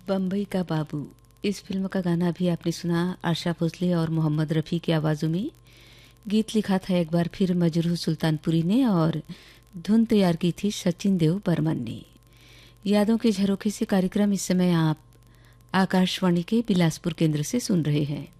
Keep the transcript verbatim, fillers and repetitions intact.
बम्बई का बाबू, इस फिल्म का गाना भी आपने सुना आशा भोसले और मोहम्मद रफ़ी की आवाज़ों में। गीत लिखा था एक बार फिर मजरूह सुल्तानपुरी ने और धुन तैयार की थी सचिन देव बर्मन ने। यादों के झरोखे से कार्यक्रम इस समय आप आकाशवाणी के बिलासपुर केंद्र से सुन रहे हैं।